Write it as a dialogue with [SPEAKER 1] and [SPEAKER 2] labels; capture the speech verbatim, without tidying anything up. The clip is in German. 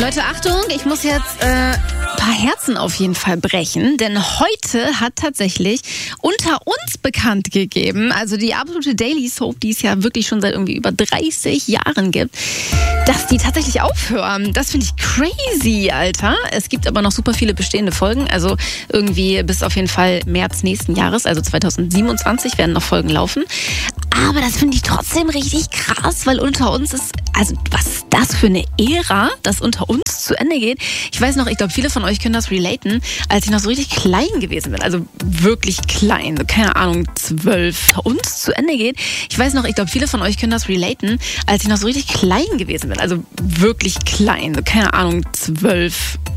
[SPEAKER 1] Leute, Achtung, ich muss jetzt äh, ein paar Herzen auf jeden Fall brechen, denn heute hat tatsächlich Unter uns bekannt gegeben, also die absolute Daily Soap, die es ja wirklich schon seit irgendwie über dreißig Jahren gibt, dass die tatsächlich aufhören. Das finde ich crazy, Alter. Es gibt aber noch super viele bestehende Folgen, also irgendwie bis auf jeden Fall März nächsten Jahres, also zweitausendsiebenundzwanzig werden noch Folgen laufen. Aber das finde ich trotzdem richtig krass, weil Unter uns ist, also was ist das für eine Ära, dass Unter uns zu Ende geht? Ich weiß noch, ich glaube, viele von euch können das relaten, als ich noch so richtig klein gewesen bin, also wirklich klein, so keine Ahnung, zwölf, Unter uns zu Ende geht. Ich weiß noch, ich glaube, viele von euch können das relaten, als ich noch so richtig klein gewesen bin, also wirklich klein, so keine Ahnung, zwölf.